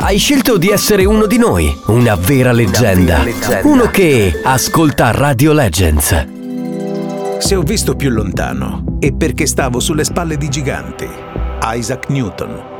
Hai scelto di essere uno di noi, una vera leggenda. Uno che ascolta Radio Legends. Se ho visto più lontano è perché stavo sulle spalle di giganti. Isaac Newton.